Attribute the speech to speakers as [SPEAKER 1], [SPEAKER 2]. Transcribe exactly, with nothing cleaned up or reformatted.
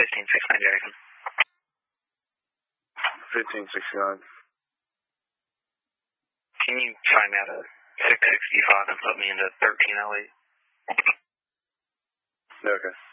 [SPEAKER 1] fifteen sixty-nine Jackson.
[SPEAKER 2] fifteen sixty-nine.
[SPEAKER 1] Can you find out a six sixty-five and put me into thirteen oh eight?
[SPEAKER 2] Okay.